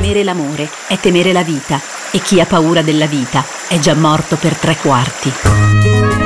temere l'amore è temere la vita, e chi ha paura della vita è già morto per 3/4.